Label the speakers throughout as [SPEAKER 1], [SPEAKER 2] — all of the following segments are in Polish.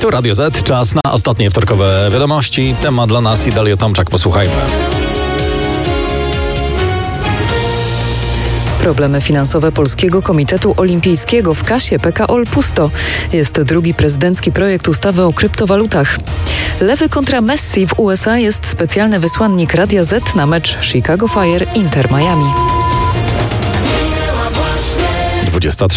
[SPEAKER 1] Tu Radio Z, czas na ostatnie wtorkowe wiadomości. Temat dla nas i Dalia Tomczak, posłuchajmy.
[SPEAKER 2] Problemy finansowe Polskiego Komitetu Olimpijskiego. W kasie PKOL pusto. Jest drugi prezydencki projekt ustawy o kryptowalutach. Lewy kontra Messi w USA jest specjalny wysłannik Radia Z na mecz Chicago Fire Inter Miami.
[SPEAKER 1] 23.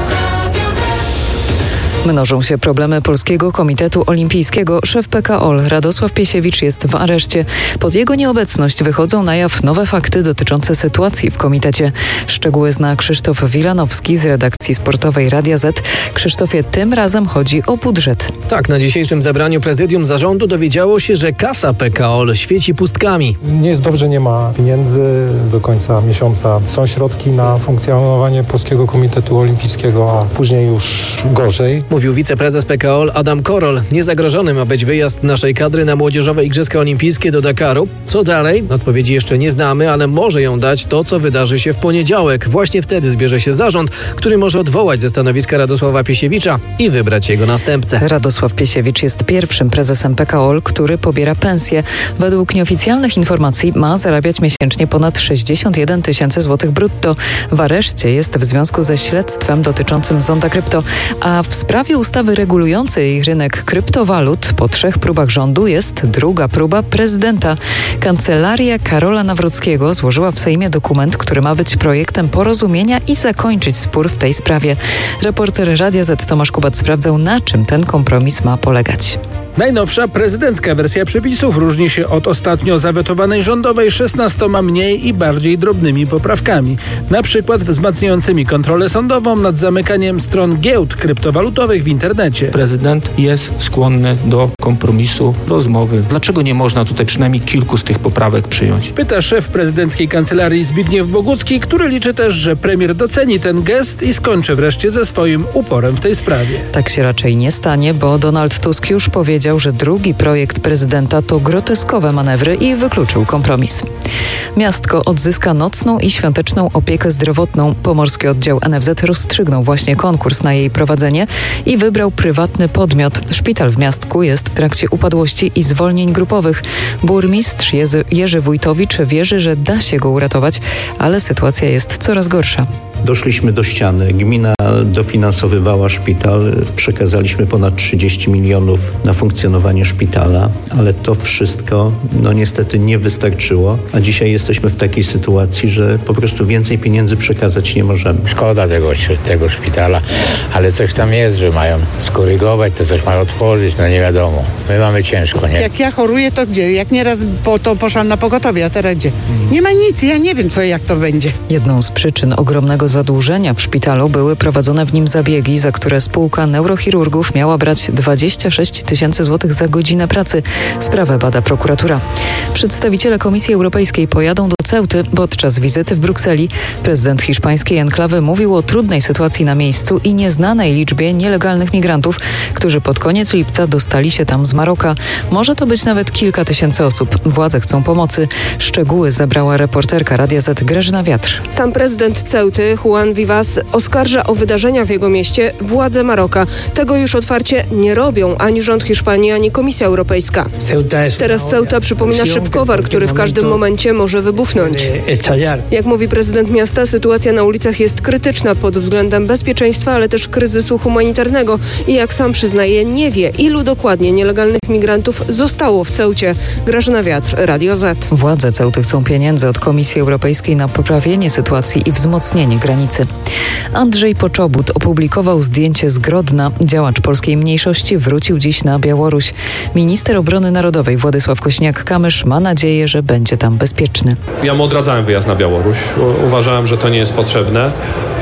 [SPEAKER 2] Mnożą się problemy Polskiego Komitetu Olimpijskiego. Szef PKOL Radosław Piesiewicz jest w areszcie. Pod jego nieobecność wychodzą na jaw nowe fakty dotyczące sytuacji w komitecie. Szczegóły zna Krzysztof Wilanowski z redakcji sportowej Radia Z. Krzysztofie, tym razem chodzi o budżet.
[SPEAKER 3] Tak, na dzisiejszym zebraniu prezydium zarządu dowiedziało się, że kasa PKOL świeci pustkami.
[SPEAKER 4] Nie jest dobrze, nie ma pieniędzy do końca miesiąca. Są środki na funkcjonowanie Polskiego Komitetu Olimpijskiego, a później już gorzej.
[SPEAKER 3] Mówił wiceprezes PKOL Adam Korol. Niezagrożony ma być wyjazd naszej kadry na młodzieżowe Igrzyska Olimpijskie do Dakaru. Co dalej? Odpowiedzi jeszcze nie znamy, ale może ją dać to, co wydarzy się w poniedziałek. Właśnie wtedy zbierze się zarząd, który może odwołać ze stanowiska Radosława Piesiewicza i wybrać jego następcę.
[SPEAKER 2] Radosław Piesiewicz jest pierwszym prezesem PKOL, który pobiera pensję. Według nieoficjalnych informacji ma zarabiać miesięcznie ponad 61 000 złotych brutto. W areszcie jest w związku ze śledztwem dotyczącym Zonda Krypto, a w sprawie ustawy regulującej rynek kryptowalut po 3 próbach rządu jest druga próba prezydenta. Kancelaria Karola Nawrockiego złożyła w Sejmie dokument, który ma być projektem porozumienia i zakończyć spór w tej sprawie. Reporter Radia Z Tomasz Kubat sprawdzał, na czym ten kompromis ma polegać.
[SPEAKER 5] Najnowsza prezydencka wersja przepisów różni się od ostatnio zawetowanej rządowej 16 mniej i bardziej drobnymi poprawkami. Na przykład wzmacniającymi kontrolę sądową nad zamykaniem stron giełd kryptowalutowych w internecie.
[SPEAKER 6] Prezydent jest skłonny do kompromisu, rozmowy. Dlaczego nie można tutaj przynajmniej kilku z tych poprawek przyjąć?
[SPEAKER 5] Pyta szef prezydenckiej kancelarii Zbigniew Bogucki, który liczy też, że premier doceni ten gest i skończy wreszcie ze swoim uporem w tej sprawie.
[SPEAKER 2] Tak się raczej nie stanie, bo Donald Tusk już powiedział, że drugi projekt prezydenta to groteskowe manewry i wykluczył kompromis. Miastko odzyska nocną i świąteczną opiekę zdrowotną. Pomorski oddział NFZ rozstrzygnął właśnie konkurs na jej prowadzenie i wybrał prywatny podmiot. Szpital w Miastku jest w trakcie upadłości i zwolnień grupowych. Burmistrz Jerzy Wójtowicz wierzy, że da się go uratować, ale sytuacja jest coraz gorsza.
[SPEAKER 7] Doszliśmy do ściany. Gmina dofinansowywała szpital. Przekazaliśmy ponad 30 milionów na funkcjonowanie szpitala, ale to wszystko niestety nie wystarczyło, a dzisiaj jesteśmy w takiej sytuacji, że po prostu więcej pieniędzy przekazać nie możemy.
[SPEAKER 8] Szkoda tego szpitala, ale coś tam jest, że mają skorygować, to coś mają otworzyć, nie wiadomo. My mamy ciężko, nie?
[SPEAKER 9] Jak ja choruję, to gdzie? Jak nieraz to poszłam na pogotowie, a teraz gdzie? Nie ma nic, ja nie wiem jak to będzie.
[SPEAKER 2] Jedną z przyczyn ogromnego zadłużenia w szpitalu były prowadzone w nim zabiegi, za które spółka neurochirurgów miała brać 26 000 złotych za godzinę pracy. Sprawę bada prokuratura. Przedstawiciele Komisji Europejskiej pojadą do Ceuty. Podczas wizyty w Brukseli prezydent hiszpańskiej enklawy mówił o trudnej sytuacji na miejscu i nieznanej liczbie nielegalnych migrantów, którzy pod koniec lipca dostali się tam z Maroka. Może to być nawet kilka tysięcy osób. Władze chcą pomocy. Szczegóły zebrała reporterka Radia Z Grażyna Wiatr.
[SPEAKER 10] Sam prezydent Ceuty, Juan Vivas, oskarża o wydarzenia w jego mieście władze Maroka. Tego już otwarcie nie robią ani rząd Hiszpanii, ani Komisja Europejska. Teraz Ceuta przypomina szybkowar, który w każdym momencie może wybuchnąć. Jak mówi prezydent miasta, sytuacja na ulicach jest krytyczna pod względem bezpieczeństwa, ale też kryzysu humanitarnego i jak sam przyznaje, nie wie, ilu dokładnie nielegalnych migrantów zostało w Ceucie. Grażyna Wiatr, Radio Z.
[SPEAKER 2] Władze Ceuty chcą pieniędzy od Komisji Europejskiej na poprawienie sytuacji i wzmocnienie granicy. Andrzej Poczobut opublikował zdjęcie z Grodna. Działacz polskiej mniejszości wrócił dziś na Białoruś. Minister Obrony Narodowej Władysław Kośniak-Kamysz ma nadzieję, że będzie tam bezpieczny.
[SPEAKER 11] Ja mu odradzałem wyjazd na Białoruś. Uważałem, że to nie jest potrzebne,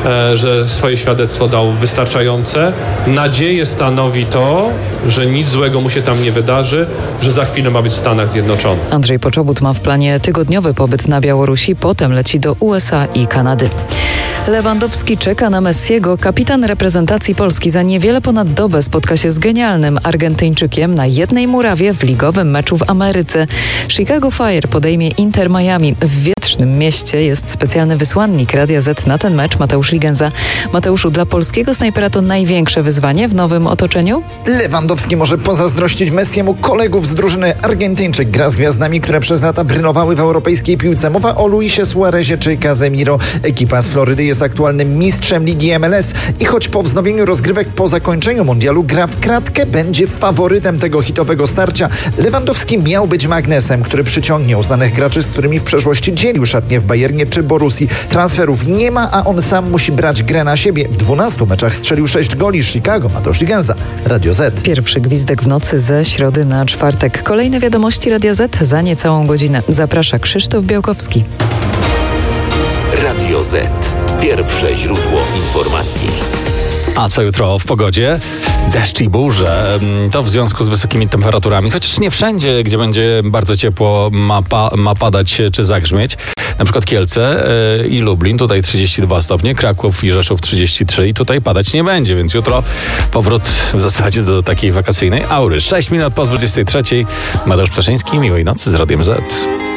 [SPEAKER 11] że swoje świadectwo dał wystarczające. Nadzieję stanowi to, że nic złego mu się tam nie wydarzy, że za chwilę ma być w Stanach Zjednoczonych.
[SPEAKER 2] Andrzej Poczobut ma w planie tygodniowy pobyt na Białorusi, potem leci do USA i Kanady. Lewandowski czeka na Messiego. Kapitan reprezentacji Polski za niewiele ponad dobę spotka się z genialnym Argentyńczykiem na jednej murawie w ligowym meczu w Ameryce. Chicago Fire podejmie Inter Miami. W wietrznym mieście jest specjalny wysłannik Radia Z na ten mecz, Mateusz Ligenza. Mateuszu, dla polskiego snajpera to największe wyzwanie w nowym otoczeniu?
[SPEAKER 12] Lewandowski może pozazdrościć Messiemu kolegów z drużyny. Argentyńczyk gra z gwiazdami, które przez lata brylowały w europejskiej piłce. Mowa o Luisie Suarezie czy Casemiro. Ekipa z Florydy jest aktualnym mistrzem Ligi MLS i choć po wznowieniu rozgrywek po zakończeniu mundialu gra w kratkę, będzie faworytem tego hitowego starcia. Lewandowski miał być magnesem, który przyciągnie uznanych graczy, z którymi w przeszłości dzielił szatnię w Bayernie czy Borussii. Transferów nie ma, a on sam musi brać grę na siebie. W 12 meczach strzelił 6 goli. Chicago, Mateusz Ligenza, Radio Z.
[SPEAKER 2] Pierwszy gwizdek w nocy ze środy na czwartek. Kolejne wiadomości Radia Z za niecałą godzinę. Zaprasza Krzysztof Białkowski.
[SPEAKER 13] Radio Z. Pierwsze źródło informacji.
[SPEAKER 1] A co jutro w pogodzie? Deszcz i burze. To w związku z wysokimi temperaturami, chociaż nie wszędzie, gdzie będzie bardzo ciepło, ma padać czy zagrzmieć. Na przykład Kielce i Lublin, tutaj 32 stopnie, Kraków i Rzeszów 33 i tutaj padać nie będzie, więc jutro powrót w zasadzie do takiej wakacyjnej aury. 6 minut po 23. Mateusz Przeszyński, miłej nocy z Radiem Z.